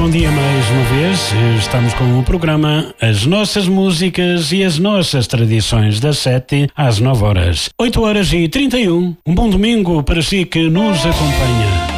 bom dia mais uma vez. Estamos com o programa As Nossas Músicas e as Nossas Tradições, das 7 às 9 horas. 8 horas e 31. Um bom domingo para si que nos acompanha.